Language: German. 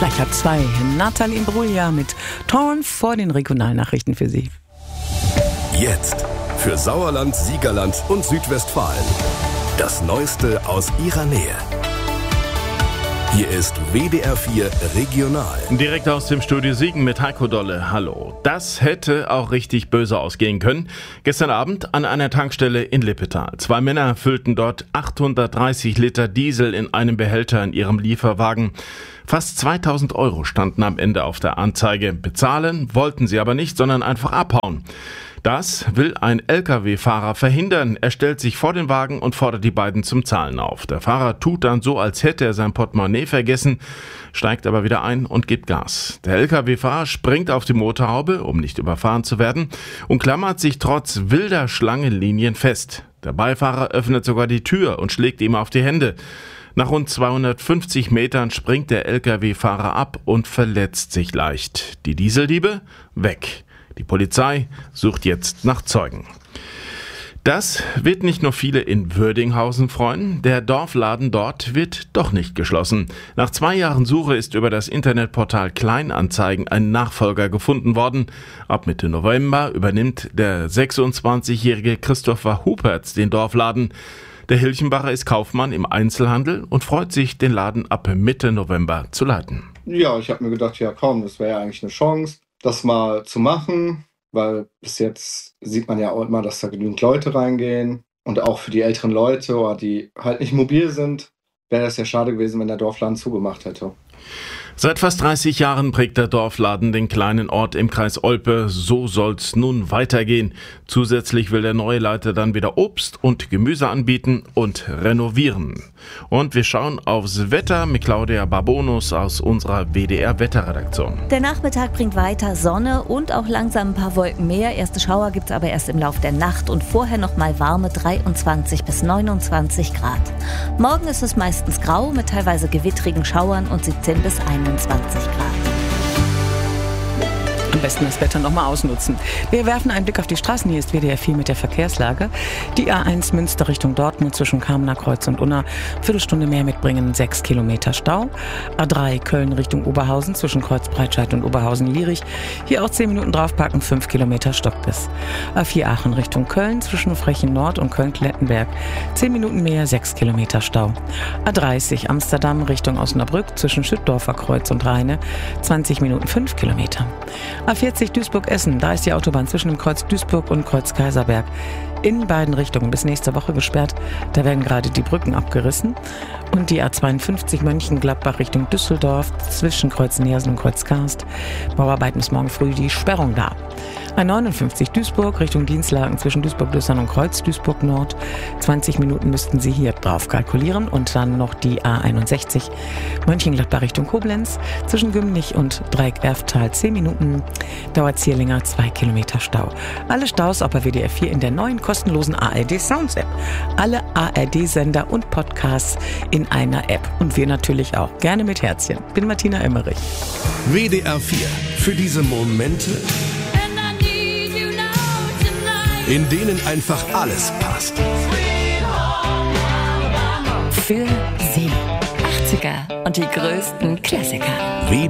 Gleich 1:30. Nathalie Imbruglia mit Torn vor den Regionalnachrichten für Sie. Jetzt für Sauerland, Siegerland und Südwestfalen. Das Neueste aus Ihrer Nähe. Hier ist WDR 4 Regional. Direkt aus dem Studio Siegen mit Heiko Dolle. Hallo. Das hätte auch richtig böse ausgehen können. Gestern Abend an einer Tankstelle in Lippetal. 2 Männer füllten dort 830 Liter Diesel in einem Behälter in ihrem Lieferwagen. Fast 2000 € standen am Ende auf der Anzeige. Bezahlen wollten sie aber nicht, sondern einfach abhauen. Das will ein Lkw-Fahrer verhindern. Er stellt sich vor den Wagen und fordert die beiden zum Zahlen auf. Der Fahrer tut dann so, als hätte er sein Portemonnaie vergessen, steigt aber wieder ein und gibt Gas. Der Lkw-Fahrer springt auf die Motorhaube, um nicht überfahren zu werden, und klammert sich trotz wilder Schlangenlinien fest. Der Beifahrer öffnet sogar die Tür und schlägt ihm auf die Hände. Nach rund 250 Metern springt der Lkw-Fahrer ab und verletzt sich leicht. Die Dieseldiebe? Weg. Die Polizei sucht jetzt nach Zeugen. Das wird nicht nur viele in Wördinghausen freuen. Der Dorfladen dort wird doch nicht geschlossen. Nach 2 Jahren Suche ist über das Internetportal Kleinanzeigen ein Nachfolger gefunden worden. Ab Mitte November übernimmt der 26-jährige Christopher Hupertz den Dorfladen. Der Hilchenbacher ist Kaufmann im Einzelhandel und freut sich, den Laden ab Mitte November zu leiten. Ja, ich habe mir gedacht, ja komm, das wäre ja eigentlich eine Chance, das mal zu machen, weil bis jetzt sieht man ja auch immer, dass da genügend Leute reingehen. Und auch für die älteren Leute, oder die halt nicht mobil sind, wäre das ja schade gewesen, wenn der Dorfladen zugemacht hätte. Seit fast 30 Jahren prägt der Dorfladen den kleinen Ort im Kreis Olpe. So soll's nun weitergehen. Zusätzlich will der neue Leiter dann wieder Obst und Gemüse anbieten und renovieren. Und wir schauen aufs Wetter mit Claudia Barbonus aus unserer WDR-Wetterredaktion. Der Nachmittag bringt weiter Sonne und auch langsam ein paar Wolken mehr. Erste Schauer gibt's aber erst im Laufe der Nacht und vorher noch mal warme 23 bis 29 Grad. Morgen ist es meistens grau mit teilweise gewittrigen Schauern und 17 bis 21 Grad. Am besten das Wetter nochmal ausnutzen. Wir werfen einen Blick auf die Straßen. Hier ist WDR 4 mit der Verkehrslage. Die A1 Münster Richtung Dortmund zwischen Kamener Kreuz und Unna. Viertelstunde mehr mitbringen, 6 Kilometer Stau. A3 Köln Richtung Oberhausen zwischen Kreuzbreitscheid und Oberhausen-Lierich. Hier auch 10 Minuten draufpacken, 5 Kilometer Stockbiss. A4 Aachen Richtung Köln zwischen Frechen Nord und Köln-Klettenberg. 10 Minuten mehr, 6 Kilometer Stau. A30 Amsterdam Richtung Osnabrück zwischen Schüttdorfer Kreuz und Rheine. 20 Minuten, 5 Kilometer. A40 Duisburg-Essen, da ist die Autobahn zwischen dem Kreuz Duisburg und Kreuz Kaiserberg in beiden Richtungen bis nächste Woche gesperrt. Da werden gerade die Brücken abgerissen. Und die A52 Mönchengladbach Richtung Düsseldorf zwischen Kreuz Neersen und Kreuz Karst. Bauarbeiten bis morgen früh die Sperrung da. A59 Duisburg Richtung Dienstlagen zwischen Duisburg-Düssern und Kreuz Duisburg-Nord. 20 Minuten müssten Sie hier drauf kalkulieren. Und dann noch die A61 Mönchengladbach Richtung Koblenz zwischen Gümnich und Dreieck-Erftal. 10 Minuten dauert es hier länger, 2 Kilometer Stau. Alle Staus auch bei WDR 4 in der neuen kostenlosen ARD Sounds App. Alle ARD-Sender und Podcasts in einer App. Und wir natürlich auch. Gerne mit Herzchen. Bin Martina Emmerich. WDR 4 für diese Momente, in denen einfach alles passt. Für Sie. 80er und die größten Klassiker. WDR